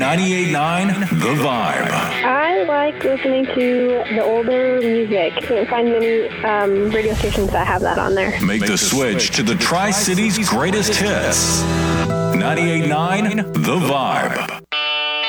98.9 The Vibe. I like listening to the older music. Can't find many radio stations that have that on there. Make the switch to the Tri-Cities greatest hits. 98.9 The Vibe.